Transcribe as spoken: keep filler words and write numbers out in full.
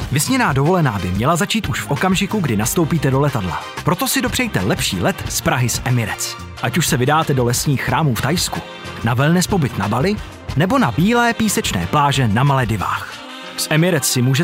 Vysněná dovolená by měla začít už v okamžiku, kdy nastoupíte do letadla. Proto si dopřejte lepší let z Prahy s Emirates. Ať už se vydáte do lesních chrámů v Thajsku, na wellness pobyt na Bali, nebo na bílé písečné pláže na Maledivách. S Emirates si můžete